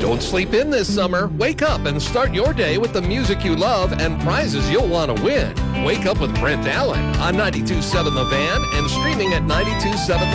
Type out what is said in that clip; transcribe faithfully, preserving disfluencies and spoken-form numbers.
Don't sleep in this summer. Wake up and start your day with the music you love and prizes you'll want to win. Wake up with Brent Allen on ninety-two point seven The Van and streaming at ninety two point seven